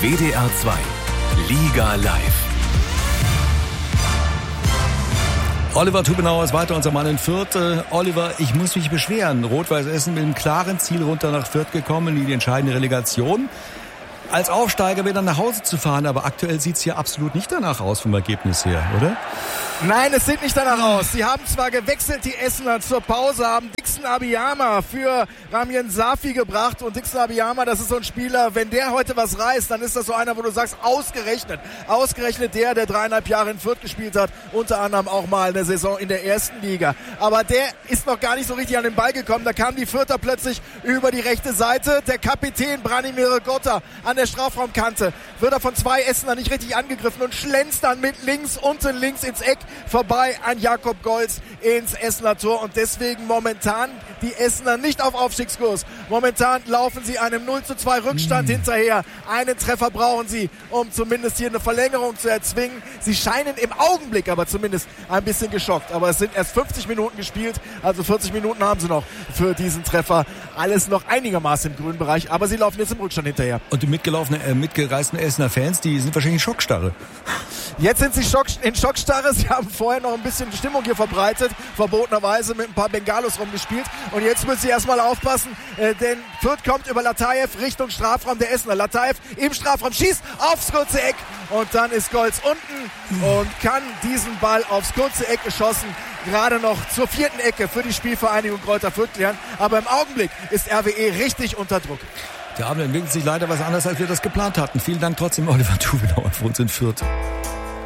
WDR 2 Liga Live. Oliver Tubenauer ist weiter unser Mann in Fürth. Oliver, ich muss mich beschweren. Rot-Weiß Essen mit einem klaren Ziel runter nach Fürth gekommen in die entscheidende Relegation. Als Aufsteiger wieder nach Hause zu fahren, aber aktuell sieht es hier absolut nicht danach aus vom Ergebnis her, oder? Nein, es sieht nicht danach aus. Sie haben zwar gewechselt, die Essener zur Pause, haben Dixon Abiyama für Ramien Safi gebracht. Und Dixon Abiyama, das ist so ein Spieler, wenn der heute was reißt, dann ist das so einer, wo du sagst, ausgerechnet der 3,5 Jahre in Fürth gespielt hat, unter anderem auch mal eine Saison in der ersten Liga. Aber der ist noch gar nicht so richtig an den Ball gekommen. Da kamen die Fürther plötzlich über die rechte Seite. Der Kapitän Branimir Gotta an der Strafraumkante wird er von zwei Essener nicht richtig angegriffen und schlänzt dann mit unten links ins Eck vorbei an Jakob Golz ins Essener Tor. Und deswegen momentan die Essener nicht auf Aufstiegskurs. Momentan laufen sie einem 0:2 Rückstand hinterher. Einen Treffer brauchen sie, um zumindest hier eine Verlängerung zu erzwingen. Sie scheinen im Augenblick aber zumindest ein bisschen geschockt. Aber es sind erst 50 Minuten gespielt, also 40 Minuten haben sie noch für diesen Treffer. Alles noch einigermaßen im grünen Bereich, aber sie laufen jetzt im Rückstand hinterher. Und die mitgereisten Essener Fans, die sind wahrscheinlich in Schockstarre. Jetzt sind sie in Schockstarre. Sie haben vorher noch ein bisschen Stimmung hier verbreitet, verbotenerweise mit ein paar Bengalos rumgespielt. Und jetzt müssen sie erstmal aufpassen, denn Fürth kommt über Lataev Richtung Strafraum der Essener. Lataev im Strafraum schießt aufs kurze Eck und dann ist Golz unten und kann diesen Ball aufs kurze Eck geschossen gerade noch zur 4. Ecke für die Spielvereinigung Greuther Fürth klären. Aber im Augenblick ist RWE richtig unter Druck. Der Abend entwickelt sich leider was anderes, als wir das geplant hatten. Vielen Dank trotzdem, Oliver Tubenauer, für uns in Fürth.